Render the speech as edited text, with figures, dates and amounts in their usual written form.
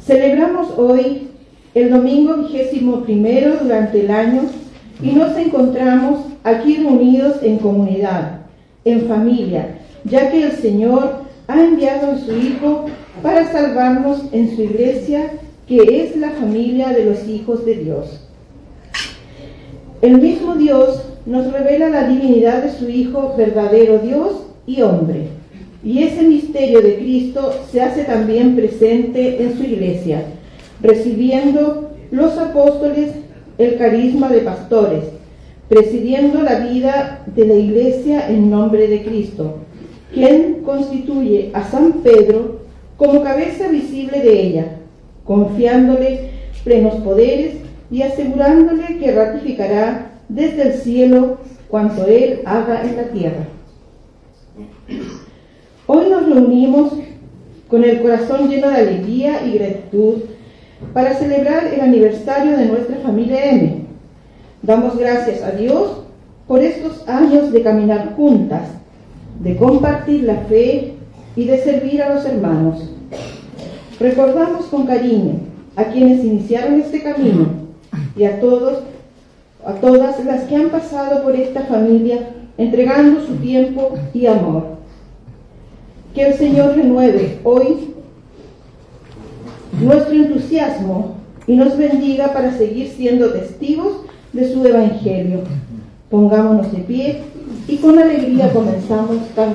Celebramos hoy el domingo 21º durante el año y nos encontramos aquí reunidos en comunidad, en familia, ya que el Señor ha enviado a su Hijo para salvarnos en su iglesia, que es la familia de los hijos de Dios. El mismo Dios nos revela la divinidad de su Hijo, verdadero Dios y hombre. Y ese misterio de Cristo se hace también presente en su iglesia, recibiendo los apóstoles el carisma de pastores, presidiendo la vida de la iglesia en nombre de Cristo, quien constituye a San Pedro como cabeza visible de ella, confiándole plenos poderes y asegurándole que ratificará desde el cielo cuanto él haga en la tierra. Hoy nos reunimos con el corazón lleno de alegría y gratitud para celebrar el aniversario de nuestra familia M. Damos gracias a Dios por estos años de caminar juntas, de compartir la fe y de servir a los hermanos. Recordamos con cariño a quienes iniciaron este camino y a todas las que han pasado por esta familia entregando su tiempo y amor. Que el Señor renueve hoy nuestro entusiasmo y nos bendiga para seguir siendo testigos de su evangelio. Pongámonos de pie y con alegría comenzamos cantando.